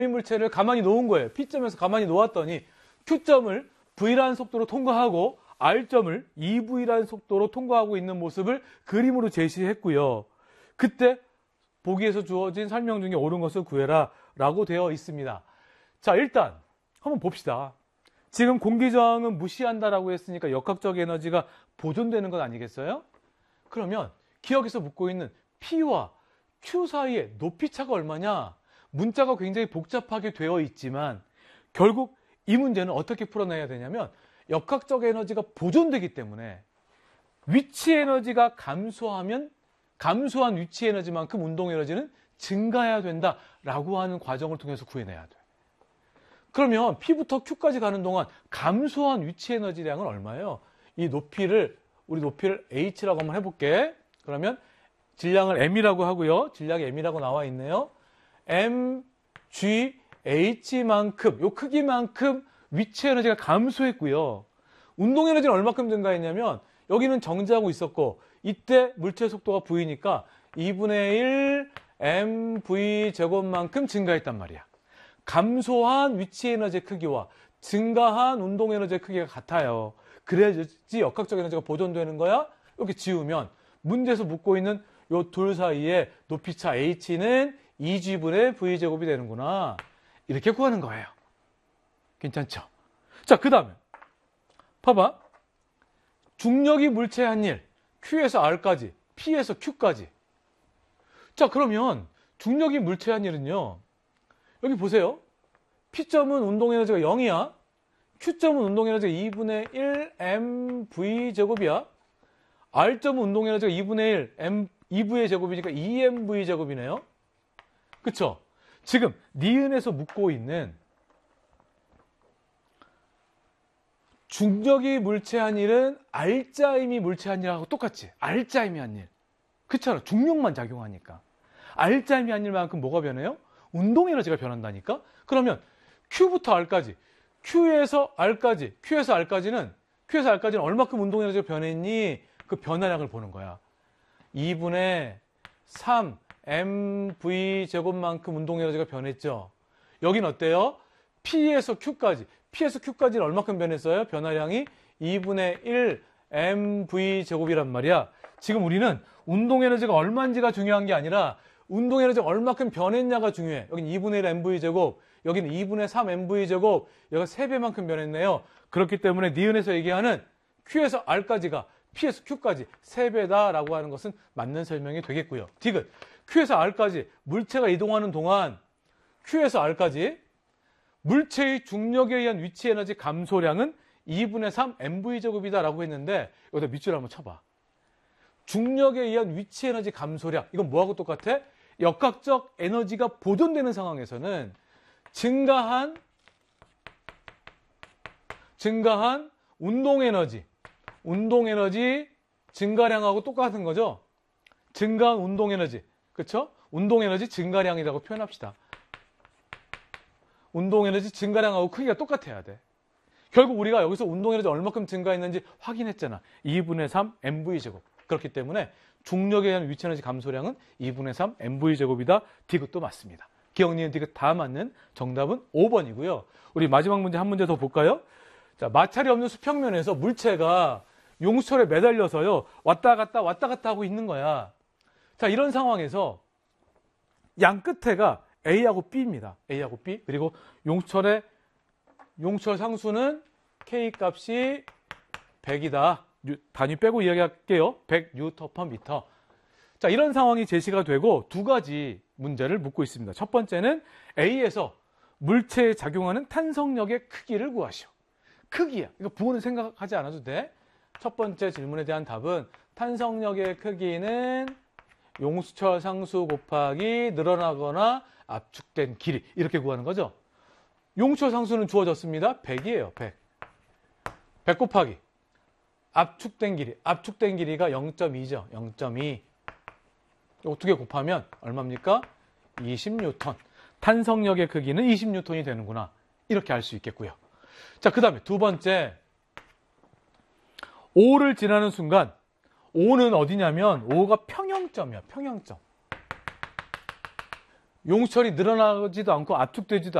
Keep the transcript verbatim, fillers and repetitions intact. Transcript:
물체를 가만히 놓은 거예요. P점에서 가만히 놓았더니 Q점을 V라는 속도로 통과하고 R점을 이 브이라는 속도로 통과하고 있는 모습을 그림으로 제시했고요. 그때 보기에서 주어진 설명 중에 옳은 것을 구해라 라고 되어 있습니다. 자, 일단 한번 봅시다. 지금 공기저항은 무시한다라고 했으니까 역학적 에너지가 보존되는 것 아니겠어요? 그러면 기억에서 묻고 있는 P와 Q 사이의 높이차가 얼마냐? 문자가 굉장히 복잡하게 되어 있지만 결국 이 문제는 어떻게 풀어내야 되냐면 역학적 에너지가 보존되기 때문에 위치 에너지가 감소하면 감소한 위치 에너지만큼 운동 에너지는 증가해야 된다라고 하는 과정을 통해서 구해내야 돼. 그러면 P부터 Q까지 가는 동안 감소한 위치 에너지량은 얼마예요? 이 높이를 우리 높이를 H라고 한번 해볼게. 그러면 질량을 M이라고 하고요. 질량이 M이라고 나와 있네요. M, G, H만큼, 요 크기만큼 위치 에너지가 감소했고요. 운동 에너지는 얼마큼 증가했냐면 여기는 정지하고 있었고 이때 물체 속도가 V니까 이분의 일 엠브이 제곱만큼 증가했단 말이야. 감소한 위치 에너지의 크기와 증가한 운동 에너지의 크기가 같아요. 그래야지 역학적 에너지가 보존되는 거야. 이렇게 지우면 문제에서 묻고 있는 요 둘 사이의 높이차 H는 이 지분의 V제곱이 되는구나. 이렇게 구하는 거예요. 괜찮죠? 자, 그 다음에 봐봐. 중력이 물체한 일 Q에서 R까지, P에서 Q까지. 자, 그러면 중력이 물체한 일은요. 여기 보세요. P점은 운동에너지가 영이야. Q점은 운동에너지가 이분의 일 엠브이 제곱이야. R점은 운동에너지가 이분의 일 M, 이 브이의 제곱이니까 이 엠브이 제곱이네요. 그쵸? 지금 니은에서 묻고 있는 중력이 물체한 일은 R자임이 물체한 일하고 똑같지. R자임이 한 일. 그렇잖아. 중력만 작용하니까. R자임이 한 일만큼 뭐가 변해요? 운동 에너지가 변한다니까? 그러면 Q부터 R까지, Q에서 R까지, Q에서 R까지는, Q에서 R까지는 얼마큼 운동 에너지가 변했니? 그 변화량을 보는 거야. 이분의 삼 엠브이 제곱만큼 운동 에너지가 변했죠. 여긴 어때요? P에서 Q까지, P에서 Q까지는 얼마큼 변했어요? 변화량이 이분의 일 엠브이 제곱이란 말이야. 지금 우리는 운동 에너지가 얼마인지가 중요한 게 아니라 운동 에너지가 얼마큼 변했냐가 중요해. 여긴 이분의 일 엠브이 제곱, 여기는 이분의 삼 엠브이 제곱, 여기가 세 배만큼 변했네요. 그렇기 때문에 니은에서 얘기하는 Q에서 R까지가 P에서 Q까지 세 배다라고 하는 것은 맞는 설명이 되겠고요. 디귿. Q에서 R까지 물체가 이동하는 동안 Q에서 R까지 물체의 중력에 의한 위치 에너지 감소량은 이분의 삼 엠브이 제곱이다라고 했는데 여기다 밑줄을 한번 쳐봐. 중력에 의한 위치 에너지 감소량. 이건 뭐하고 똑같아? 역학적 에너지가 보존되는 상황에서는 증가한 증가한 운동 에너지 운동 에너지 증가량하고 똑같은 거죠. 증가한 운동 에너지. 그렇죠? 운동 에너지 증가량이라고 표현합시다. 운동 에너지 증가량하고 크기가 똑같아야 돼. 결국 우리가 여기서 운동 에너지 얼마큼 증가했는지 확인했잖아. 이분의 삼 엠브이 제곱. 그렇기 때문에 중력에 의한 위치 에너지 감소량은 이분의 삼 엠브이 제곱이다. 디귿도 맞습니다. 기억, 니은, 디귿 다 맞는 정답은 오 번이고요. 우리 마지막 문제 한 문제 더 볼까요? 자, 마찰이 없는 수평면에서 물체가 용수철에 매달려서요. 왔다 갔다 왔다 갔다 하고 있는 거야. 자, 이런 상황에서 양 끝에가 A하고 B입니다. A하고 B. 그리고 용수철의 용수철 상수는 K 값이 백이다. 단위 빼고 이야기할게요. 백 뉴턴 퍼 미터. 자, 이런 상황이 제시가 되고 두 가지 문제를 묻고 있습니다. 첫 번째는 A에서 물체에 작용하는 탄성력의 크기를 구하시오. 크기야. 이거 부호는 생각하지 않아도 돼. 첫 번째 질문에 대한 답은 탄성력의 크기는 용수철 상수 곱하기 늘어나거나 압축된 길이. 이렇게 구하는 거죠. 용수철 상수는 주어졌습니다. 백이에요. 백. 백 곱하기 압축된 길이. 압축된 길이가 영 점 이죠. 영 점 이. 이거 두 개 곱하면 얼마입니까? 이십 뉴턴. 탄성력의 크기는 이십 뉴턴이 되는구나. 이렇게 알 수 있겠고요. 자, 그 다음에 두 번째. O를 지나는 순간 O는 어디냐면 O가 평형점이야. 평형점. 용철이 늘어나지도 않고 압축되지도